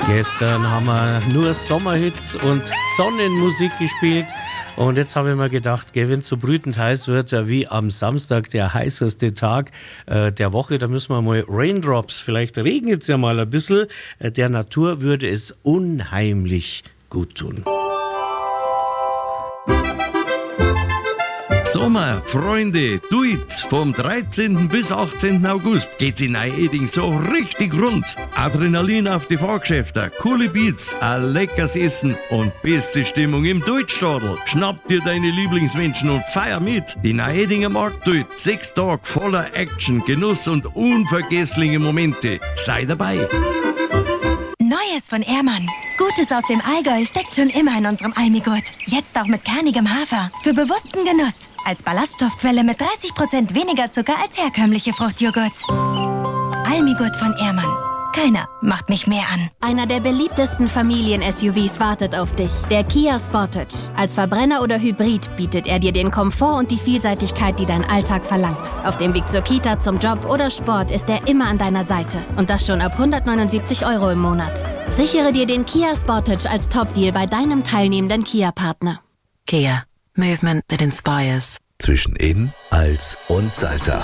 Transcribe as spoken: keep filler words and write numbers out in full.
Gestern haben wir nur Sommerhits und Sonnenmusik gespielt. Und jetzt habe ich mir gedacht, wenn es so brütend heiß wird, wie am Samstag, der heißeste Tag äh, der Woche, da müssen wir mal Raindrops, vielleicht regnet es ja mal ein bisschen. Äh, der Natur würde es unheimlich gut tun. Sommer, Freunde, tuit! Vom dreizehnten bis achtzehnten August geht's in Neu-Eding so richtig rund. Adrenalin auf die Fahrgeschäfte, coole Beats, ein leckeres Essen und beste Stimmung im Deutschstadl. Schnapp dir deine Lieblingsmenschen und feier mit. Die Neu-Edinger Markttuit. Sechs Tage voller Action, Genuss und unvergessliche Momente. Sei dabei! Neues von Ehrmann. Gutes aus dem Allgäu steckt schon immer in unserem Almigurt. Jetzt auch mit kernigem Hafer. Für bewussten Genuss. Als Ballaststoffquelle mit dreißig Prozent weniger Zucker als herkömmliche Fruchtjoghurts. Almigurt von Ehrmann. Keiner macht mich mehr an. Einer der beliebtesten Familien-S U Vs wartet auf dich. Der Kia Sportage. Als Verbrenner oder Hybrid bietet er dir den Komfort und die Vielseitigkeit, die dein Alltag verlangt. Auf dem Weg zur Kita, zum Job oder Sport ist er immer an deiner Seite. Und das schon ab hundertneunundsiebzig Euro im Monat. Sichere dir den Kia Sportage als Top-Deal bei deinem teilnehmenden Kia-Partner. Kia. Movement that inspires. Zwischen In, Als und Salzach.